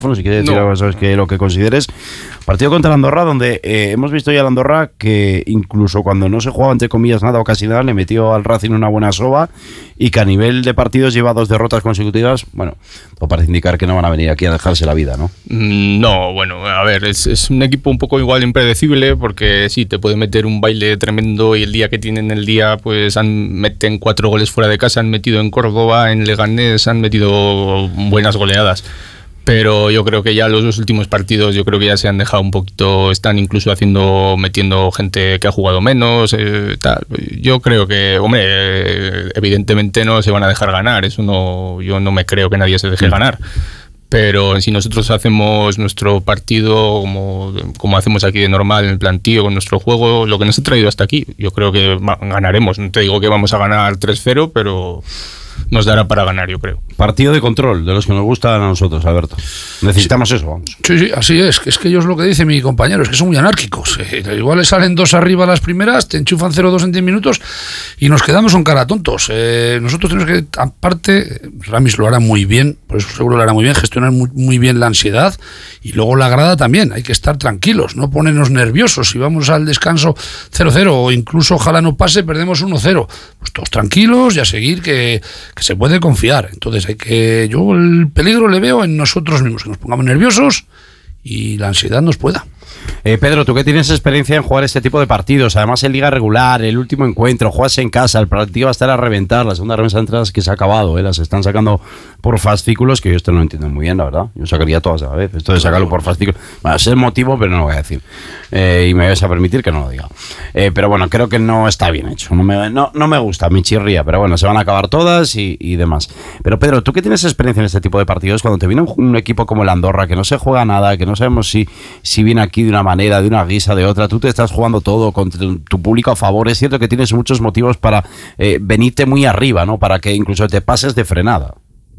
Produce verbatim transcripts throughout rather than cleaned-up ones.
Si quieres decir no. algo, sabes que lo que consideres. Partido contra la Andorra, donde eh, hemos visto ya a la Andorra que incluso cuando no se jugaba entre comillas nada o casi nada, le metió al Racing una buena soba, y que a nivel de partidos lleva dos derrotas consecutivas. Bueno, todo parece indicar que no van a venir aquí a dejarse la vida, ¿no? No, bueno, a ver, es, es un equipo un poco igual impredecible, porque sí, te puede meter un baile tremendo y el día que tienen el día, pues han meten cuatro goles fuera de casa, han metido en Córdoba, en Leganés, han metido buenas goleadas. Pero yo creo que ya los dos últimos partidos, yo creo que ya se han dejado un poquito, están incluso haciendo, metiendo gente que ha jugado menos, eh, tal. Yo creo que, hombre, eh, evidentemente no se van a dejar ganar, eso no, yo no me creo que nadie se deje ganar. Pero si nosotros hacemos nuestro partido como, como hacemos aquí de normal, en el plantío, con nuestro juego, lo que nos ha traído hasta aquí, yo creo que ganaremos. No te digo que vamos a ganar tres cero, pero nos dará para ganar, yo creo. Partido de control, de los que nos gustan a nosotros, Alberto. Necesitamos sí. eso, vamos. Sí, sí, así es. Es que ellos lo que dice mi compañero, es que son muy anárquicos. Eh, igual le salen dos arriba las primeras, te enchufan cero dos en diez minutos y nos quedamos con cara tontos. Eh, nosotros tenemos que, aparte, Ramis lo hará muy bien, por eso seguro lo hará muy bien, gestionar muy, muy bien la ansiedad, y luego la grada también. Hay que estar tranquilos, no ponernos nerviosos. Si vamos al descanso cero cero o incluso ojalá no pase, perdemos uno cero. Pues todos tranquilos y a seguir, que, que se puede confiar. Entonces hay que, yo el peligro le veo en nosotros mismos, que nos pongamos nerviosos y la ansiedad nos pueda. Eh, Pedro, tú que tienes experiencia en jugar este tipo de partidos, además en liga regular, el último encuentro, juegas en casa, el partido va a estar a reventar, la segunda remesa de entradas que se ha acabado, ¿eh? Las están sacando por fascículos, que yo esto no lo entiendo muy bien, la verdad. Yo sacaría todas a la vez, esto de sacarlo por fascículos, bueno, es el motivo, pero no lo voy a decir. Eh, y me vais a permitir que no lo diga. Eh, pero bueno, creo que no está bien hecho, no me, no, no me gusta, me chirría, pero bueno, se van a acabar todas y, y demás. Pero Pedro, tú que tienes experiencia en este tipo de partidos, cuando te viene un, un equipo como el Andorra, que no se juega nada, que no sabemos si, si viene aquí de una manera, de una guisa, de otra, tú te estás jugando todo con tu, tu público a favor, es cierto que tienes muchos motivos para eh, venirte muy arriba, ¿no? Para que incluso te pases de frenada.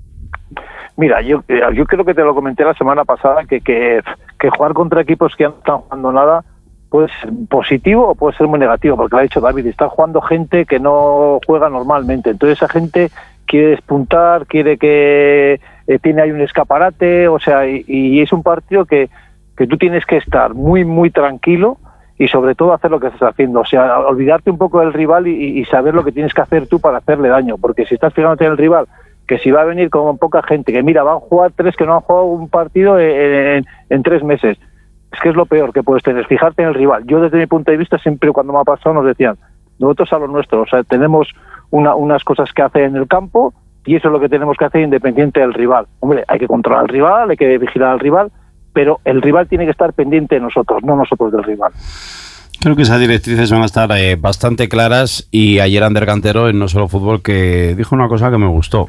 Mira, yo, yo creo que te lo comenté la semana pasada, que, que, que jugar contra equipos que no están jugando nada puede ser positivo o puede ser muy negativo, porque lo ha dicho David, está jugando gente que no juega normalmente, entonces esa gente quiere despuntar, quiere que eh, tiene ahí un escaparate, o sea, y, y es un partido que que tú tienes que estar muy, muy tranquilo y sobre todo hacer lo que estás haciendo, o sea, olvidarte un poco del rival y, y saber lo que tienes que hacer tú para hacerle daño, porque si estás fijándote en el rival, que si va a venir con poca gente, que mira, van a jugar tres que no han jugado un partido en, en, en tres meses, es que es lo peor que puedes tener, fijarte en el rival. Yo desde mi punto de vista siempre cuando me ha pasado nos decían, nosotros a lo nuestro, o sea, tenemos una, unas cosas que hacer en el campo y eso es lo que tenemos que hacer independiente del rival. Hombre, hay que controlar al rival, hay que vigilar al rival, pero el rival tiene que estar pendiente de nosotros, no nosotros del rival. Creo que esas directrices van a estar eh, bastante claras, y ayer Ander Cantero en No Solo Fútbol que dijo una cosa que me gustó.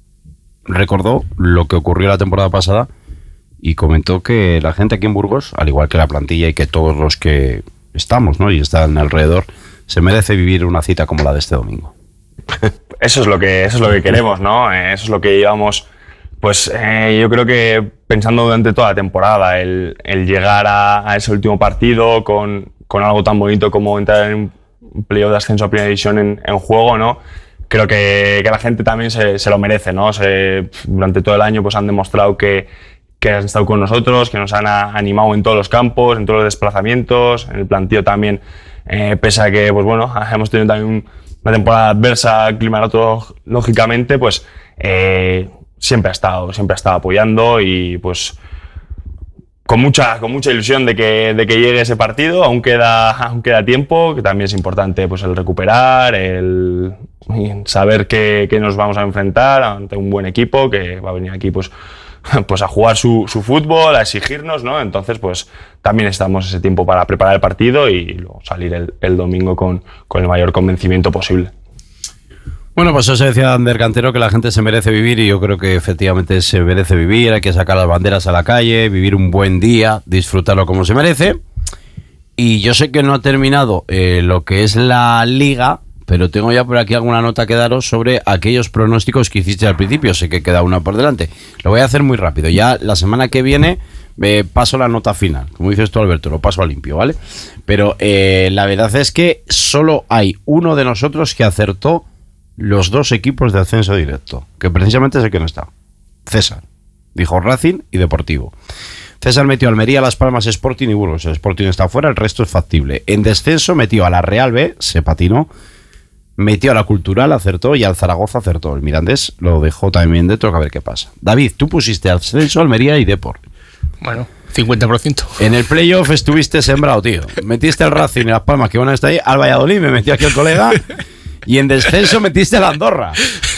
Recordó lo que ocurrió la temporada pasada y comentó que la gente aquí en Burgos, al igual que la plantilla y que todos los que estamos, ¿no?, y están alrededor, se merece vivir una cita como la de este domingo. Eso es lo que, eso es lo que queremos, ¿no? Eso es lo que llevamos. Pues eh, yo creo que pensando durante toda la temporada, el, el llegar a, a ese último partido con, con algo tan bonito como entrar en un playoff de ascenso a Primera División en, en juego, ¿no? Creo que, que la gente también se, se lo merece, ¿no? Se, durante todo el año pues han demostrado que, que han estado con nosotros, que nos han a, animado en todos los campos, en todos los desplazamientos, en el plantío también, eh, pese a que pues bueno, hemos tenido también un, una temporada adversa climatológicamente, pues eh, siempre ha estado, siempre ha estado apoyando y pues con mucha, con mucha ilusión de que, de que llegue ese partido. Aún queda, aún queda tiempo, que también es importante pues el recuperar, el saber que, que nos vamos a enfrentar ante un buen equipo que va a venir aquí pues, pues a jugar su, su fútbol, a exigirnos, ¿no? Entonces pues también estamos ese tiempo para preparar el partido y luego salir el, el domingo con, con el mayor convencimiento posible. Bueno, pues eso decía Ander Cantero, que la gente se merece vivir, y yo creo que efectivamente se merece vivir, hay que sacar las banderas a la calle, vivir un buen día, disfrutarlo como se merece. Y yo sé que no ha terminado eh, lo que es la liga, pero tengo ya por aquí alguna nota que daros sobre aquellos pronósticos que hiciste al principio, sé que queda una por delante. Lo voy a hacer muy rápido, ya la semana que viene eh, paso la nota final, como dices tú, Alberto, lo paso a limpio, ¿vale? Pero eh, la verdad es que solo hay uno de nosotros que acertó los dos equipos de ascenso directo, que precisamente es el que no está, César. Dijo Racing y Deportivo. César metió a Almería, Las Palmas, Sporting y Burgos. El Sporting está fuera, el resto es factible. En descenso metió a la Real B, se patinó. Metió a la Cultural, acertó, y al Zaragoza acertó. El Mirandés lo dejó también dentro, a ver qué pasa. David, tú pusiste al Ascenso, Almería y Depor. Bueno, cincuenta por ciento. En el playoff estuviste sembrado, tío. Metiste al Racing y Las Palmas, que bueno está ahí. Al Valladolid me metió aquí el colega. Y en descenso metiste al Andorra.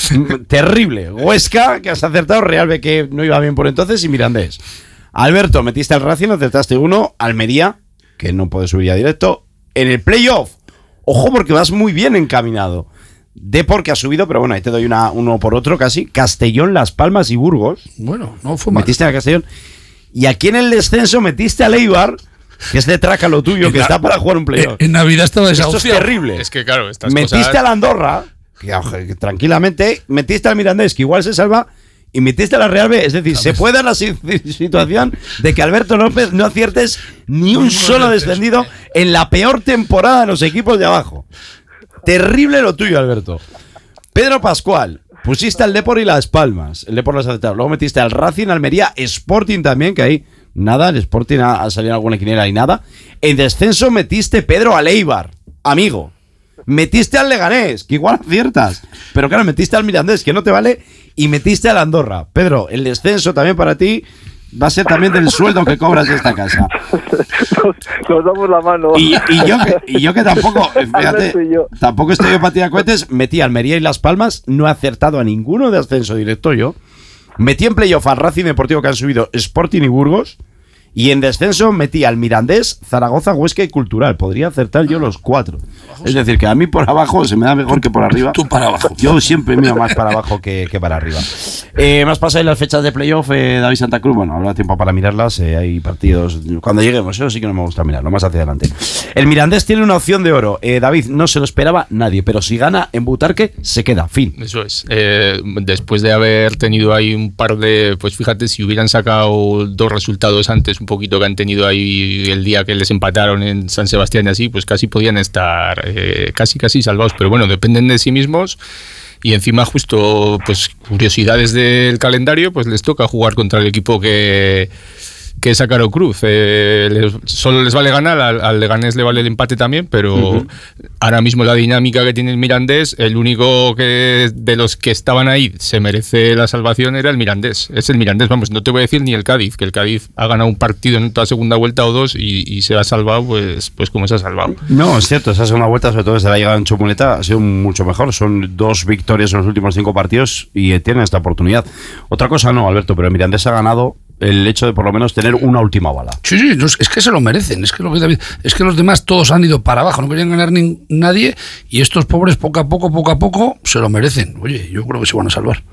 Terrible. Huesca, que has acertado. Real B, que no iba bien por entonces. Y Mirandés. Alberto, metiste al Racing, acertaste uno. Almería, que no puede subir ya directo. En el playoff. Ojo, porque vas muy bien encaminado. Depor, que ha subido, pero bueno, ahí te doy una, uno por otro casi. Castellón, Las Palmas y Burgos. Bueno, no fue mal. Metiste a Castellón. Y aquí en el descenso metiste a Eibar, que es de traca lo tuyo, en que na- está para jugar un playoff. En Navidad estaba desahuciado. Esto es terrible. Es que claro, estas metiste cosas... a la Andorra, que, que tranquilamente, metiste al Mirandés, que igual se salva, y metiste a la Real B. Es decir, se puede dar la situación de que Alberto López no aciertes ni un solo descendido en la peor temporada de los equipos de abajo. Terrible lo tuyo, Alberto. Pedro Pascual, pusiste al Depor y Las Palmas. El Depor las aceptado. Luego metiste al Racing, Almería, Sporting también, que ahí nada, el Sporting ha, ha salido alguna quiniela y nada. En descenso metiste, Pedro, al Eibar, amigo. Metiste al Leganés, que igual aciertas. Pero claro, metiste al Mirandés, que no te vale. Y metiste al Andorra. Pedro, el descenso también para ti va a ser también del sueldo que cobras de esta casa. Nos, nos damos la mano. Y, y, yo, que, y yo que tampoco, fíjate, tampoco estoy yo para tirar cohetes. Metí a Almería y Las Palmas, no he acertado a ninguno de ascenso directo yo. Metí en playoff al Racing Deportivo, que han subido Sporting y Burgos. Y en descenso metí al Mirandés, Zaragoza, Huesca y Cultural. Podría acertar yo los cuatro. Es decir, que a mí por abajo se me da mejor que por arriba. Tú para abajo. Yo siempre miro más para abajo que, que para arriba. Eh, más pasáis las fechas de playoff, eh, David Santa Cruz. Bueno, habrá tiempo para mirarlas. Eh, hay partidos. Cuando lleguemos, eso sí que no me gusta mirarlo. Más hacia adelante. El Mirandés tiene una opción de oro. Eh, David, no se lo esperaba nadie. Pero si gana en Butarque, se queda. Fin. Eso es. Eh, después de haber tenido ahí un par de. Pues fíjate, si hubieran sacado dos resultados antes, un poquito que han tenido ahí el día que les empataron en San Sebastián y así, pues casi podían estar eh, casi casi salvados, pero bueno, dependen de sí mismos. Y encima justo, pues curiosidades del calendario, pues les toca jugar contra el equipo que que es Caro Cruz. Eh, les, solo les vale ganar, al, al Leganés le vale el empate también, pero uh-huh. ahora mismo la dinámica que tiene el Mirandés, el único que de los que estaban ahí se merece la salvación era el Mirandés. Es el Mirandés, vamos, no te voy a decir ni el Cádiz, que el Cádiz ha ganado un partido en toda segunda vuelta o dos y, y se ha salvado pues, pues como se ha salvado. No, es cierto, esa segunda vuelta, sobre todo desde la llegada en Chumuleta, ha sido mucho mejor. Son dos victorias en los últimos cinco partidos y tienen esta oportunidad. Otra cosa no, Alberto, pero el Mirandés ha ganado el hecho de por lo menos tener una última bala. Sí, sí, no, es que se lo merecen. Es que, lo que, David, es que los demás todos han ido para abajo, no querían ganar ni, nadie, y estos pobres poco a poco, poco a poco, se lo merecen. Oye, yo creo que se van a salvar.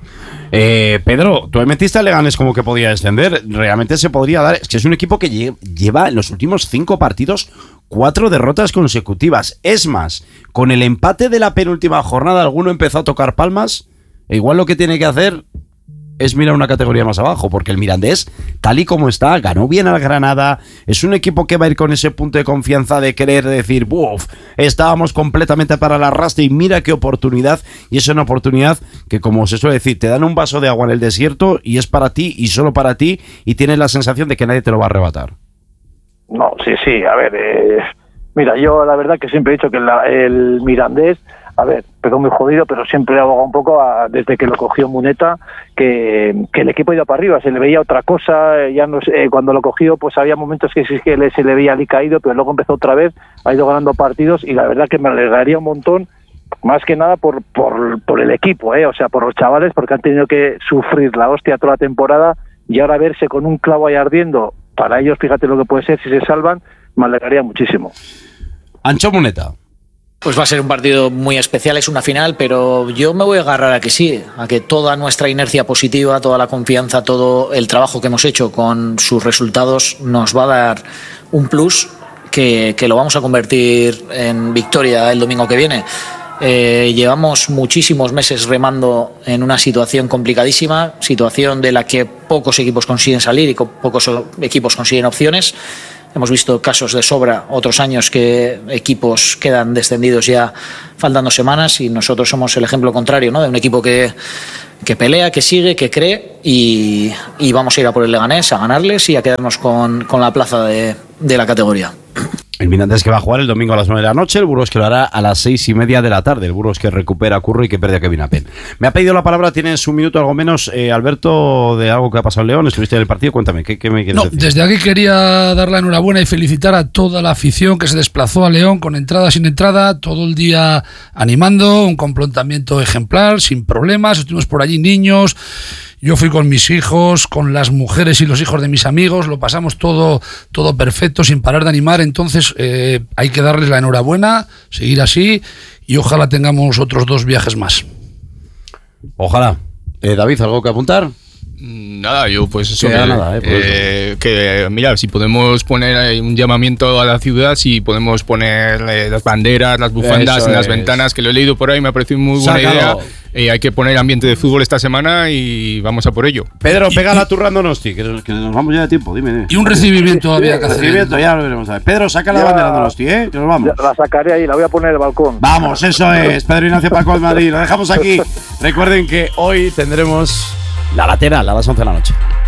Eh, Pedro, tú metiste a Leganés como que podía descender. Realmente se podría dar. Es que es un equipo que lle- lleva en los últimos cinco partidos cuatro derrotas consecutivas. Es más, con el empate de la penúltima jornada, alguno empezó a tocar palmas. E igual lo que tiene que hacer es mirar una categoría más abajo, porque el Mirandés, tal y como está, ganó bien al Granada. Es un equipo que va a ir con ese punto de confianza de querer decir, buf, estábamos completamente para el arrastre y mira qué oportunidad. Y es una oportunidad que, como se suele decir, te dan un vaso de agua en el desierto y es para ti y solo para ti, y tienes la sensación de que nadie te lo va a arrebatar. No, sí, sí, a ver, eh, mira, yo la verdad que siempre he dicho que la, el Mirandés, a ver, pero muy jodido, pero siempre he abogado un poco a, desde que lo cogió Muneta, que, que el equipo ha ido para arriba, se le veía otra cosa, ya no sé, eh, cuando lo cogió pues había momentos que sí que le, se le veía ali caído, pero luego empezó otra vez, ha ido ganando partidos y la verdad que me alegraría un montón, más que nada por, por, por el equipo, eh, o sea, por los chavales, porque han tenido que sufrir la hostia toda la temporada y ahora verse con un clavo ahí ardiendo, para ellos fíjate lo que puede ser si se salvan, me alegraría muchísimo. Ancho Muneta. Pues va a ser un partido muy especial, es una final, pero yo me voy a agarrar a que sí, a que toda nuestra inercia positiva, toda la confianza, todo el trabajo que hemos hecho con sus resultados nos va a dar un plus que, que lo vamos a convertir en victoria el domingo que viene. Eh, llevamos muchísimos meses remando en una situación complicadísima, situación de la que pocos equipos consiguen salir y pocos equipos consiguen opciones. Hemos visto casos de sobra otros años que equipos quedan descendidos ya faltando semanas, y nosotros somos el ejemplo contrario, ¿no? De un equipo que, que pelea, que sigue, que cree, y, y vamos a ir a por el Leganés, a ganarles y a quedarnos con, con la plaza de, de la categoría. El Mirandés que va a jugar el domingo a las nueve de la noche, el Burgos que lo hará a las seis y media de la tarde, el Burgos que recupera a Curro y que pierde a Kevin Apen. Me ha pedido la palabra, tienes un minuto algo menos, eh, Alberto, de algo que ha pasado en León, estuviste en el partido, cuéntame, ¿qué, qué me quieres no, decir? Desde aquí quería dar la enhorabuena y felicitar a toda la afición que se desplazó a León con entrada sin entrada, todo el día animando, un comportamiento ejemplar, sin problemas, estuvimos por allí niños. Yo fui con mis hijos, con las mujeres y los hijos de mis amigos, lo pasamos todo, todo perfecto, sin parar de animar. Entonces eh, hay que darles la enhorabuena, seguir así, y ojalá tengamos otros dos viajes más. Ojalá. Eh, David, ¿algo que apuntar? Nada, yo pues eso, que, que, nada, eh, eh, que mira, si podemos poner un llamamiento a la ciudad, si podemos poner eh, las banderas, las bufandas eso en las es. ventanas, que lo he leído por ahí, me ha parecido muy buena Sácalo. idea. Eh, hay que poner ambiente de fútbol esta semana y vamos a por ello. Pedro, Y- pega la turra en Donosti, que, nos- que nos vamos ya de tiempo, dime. dime. Y un recibimiento había que hacer. Recibimiento, ya lo veremos a ver. Pedro, saca la Ya- bandera de Donosti, ¿eh? Que nos vamos. La sacaré ahí, la voy a poner en el balcón. Vamos, eso es. Pedro Ignacio Paco del Madrid. Lo dejamos aquí. Recuerden que hoy tendremos la lateral a las once de la noche.